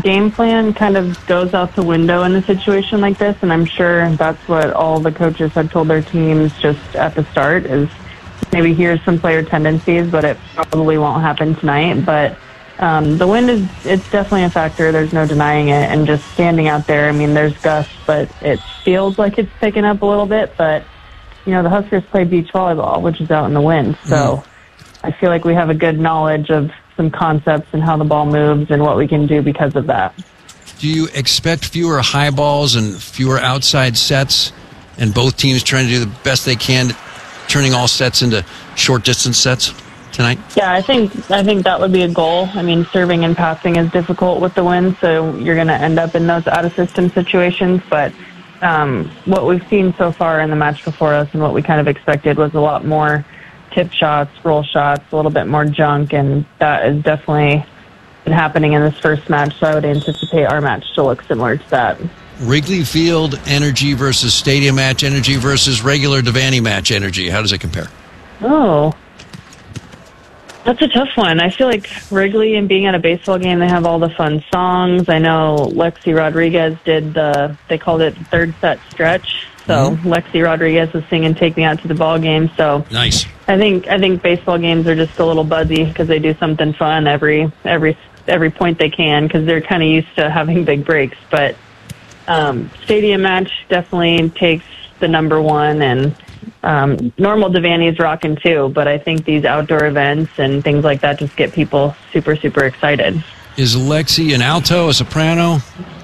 game plan kind of goes out the window in a situation like this, and I'm sure that's what all the coaches had told their teams just at the start is maybe here's some player tendencies, but it probably won't happen tonight. But the wind it's definitely a factor. There's no denying it. And just standing out there, I mean, there's gusts, but it feels like it's picking up a little bit. But, you know, the Huskers play beach volleyball, which is out in the wind. So I feel like we have a good knowledge of some concepts and how the ball moves and what we can do because of that. Do you expect fewer high balls and fewer outside sets, and both teams trying to do the best they can, turning all sets into short distance sets tonight? Yeah, I think that would be a goal. I mean, serving and passing is difficult with the wind, so you're going to end up in those out-of-system situations. But what we've seen so far in the match before us and what we kind of expected was a lot more tip shots, roll shots, a little bit more junk, and that has definitely been happening in this first match, so I would anticipate our match to look similar to that. Wrigley Field energy versus stadium match energy versus regular Devaney match energy. How does it compare? Oh, that's a tough one. I feel like Wrigley and being at a baseball game, they have all the fun songs. I know Lexi Rodriguez did they called it third set stretch. So Lexi Rodriguez was singing "Take Me Out to the Ball Game." So nice. I think baseball games are just a little buzzy because they do something fun every point they can because they're kind of used to having big breaks. But stadium match definitely takes the number one, and normal Devaney's rocking too. But I think these outdoor events and things like that just get people super, super excited. Is Lexi an alto, a soprano?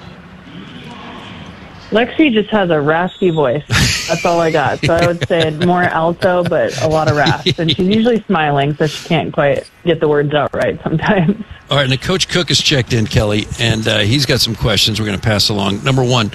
Lexi just has a raspy voice. That's all I got. So I would say more alto, but a lot of rasp. And she's usually smiling, so she can't quite get the words out right sometimes. All right, and Coach Cook has checked in, Kelly, and he's got some questions we're going to pass along. Number one,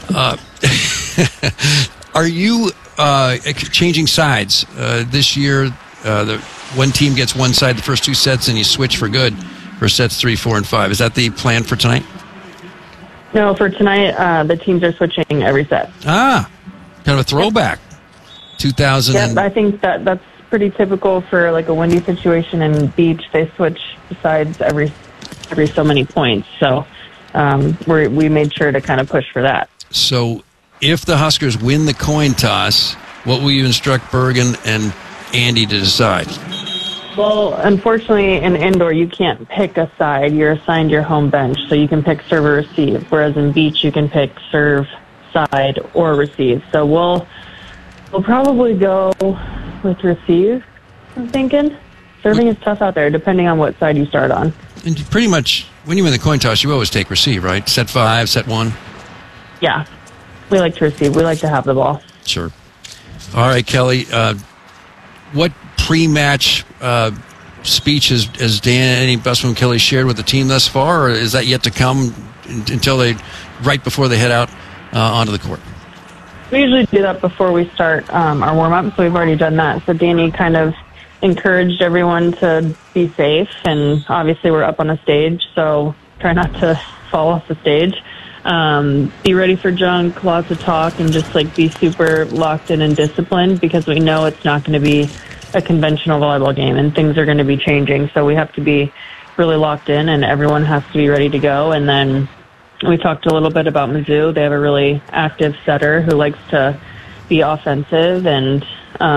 are you changing sides this year? The one team gets one side the first two sets, and you switch for good for sets 3, 4, and 5. Is that the plan for tonight? No, for tonight, the teams are switching every set. Ah, kind of a throwback. 2000. Yeah, I think that's pretty typical for like a windy situation and beach. They switch sides every so many points. So we made sure to kind of push for that. So if the Huskers win the coin toss, what will you instruct Bergen and Andy to decide? Well, unfortunately, in indoor, you can't pick a side. You're assigned your home bench, so you can pick serve or receive, whereas in beach, you can pick serve, side, or receive. So we'll probably go with receive, I'm thinking. Serving is tough out there, depending on what side you start on. And pretty much, when you win the coin toss, you always take receive, right? Set 5, set 1? Yeah. We like to receive. We like to have the ball. Sure. All right, Kelly. What pre-match speech has Danny Busman Kelly shared with the team thus far, or is that yet to come until right before they head out onto the court? We usually do that before we start our warm-up, so we've already done that. So Danny kind of encouraged everyone to be safe, and obviously we're up on a stage, so try not to fall off the stage. Be ready for junk, lots of talk, and just like be super locked in and disciplined because we know it's not going to be a conventional volleyball game and things are going to be changing. So we have to be really locked in and everyone has to be ready to go. And then we talked a little bit about Mizzou. They have a really active setter who likes to be offensive and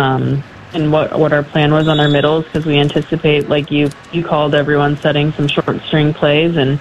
what our plan was on our middles because we anticipate, like you called, everyone setting some short string plays and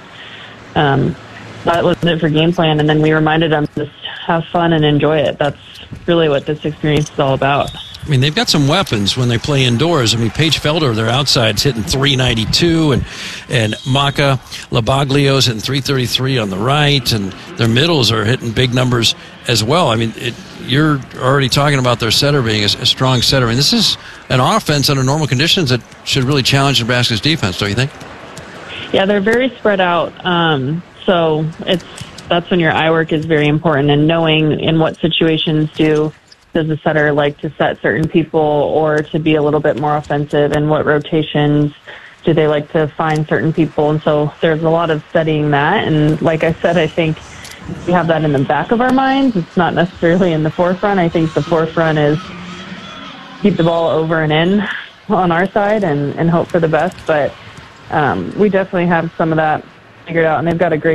that was it for game plan. And then we reminded them just have fun and enjoy it. That's really what this experience is all about. I mean, they've got some weapons when they play indoors. I mean, Paige Felder, their outside's hitting 392, and Maka Labaglio's hitting 333 on the right, and their middles are hitting big numbers as well. I mean, you're already talking about their setter being a strong setter. I mean, this is an offense under normal conditions that should really challenge Nebraska's defense, don't you think? Yeah, they're very spread out. So that's when your eye work is very important, and knowing in what situations does the setter like to set certain people or to be a little bit more offensive, and what rotations do they like to find certain people. And so there's a lot of studying that. And like I said, I think we have that in the back of our minds. It's not necessarily in the forefront. I think the forefront is keep the ball over and in on our side and hope for the best. But we definitely have some of that figured out, and they've got a great